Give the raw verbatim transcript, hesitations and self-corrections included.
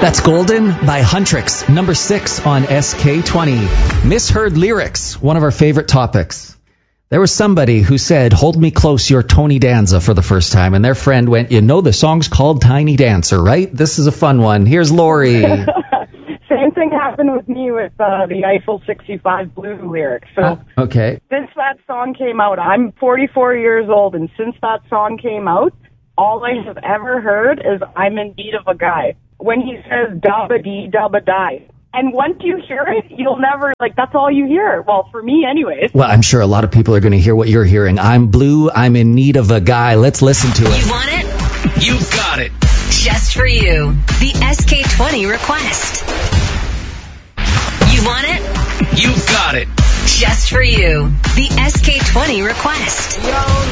That's Golden by Huntrix, number six on S K twenty. Misheard lyrics, one of our favorite topics. There was somebody who said, "Hold me close, you're Tony Danza," for the first time, and their friend went, "You know the song's called Tiny Dancer, right?" This is a fun one. Here's Lori. Same thing happened with me with uh, the Eiffel sixty-five Blue lyrics. So Uh, okay. since that song came out, I'm forty-four years old, and since that song came out, all I have ever heard is "I'm in need of a guy." When he says "dabba-dee, dabba-die." And once you hear it, you'll never, like, that's all you hear. Well, for me anyways. Well, I'm sure a lot of people are going to hear what you're hearing. I'm blue, I'm in need of a guy. Let's listen to it. You want it? You got it. Just for you. The S K twenty request. You want it? You got it. Just for you. The S K twenty request. Yo,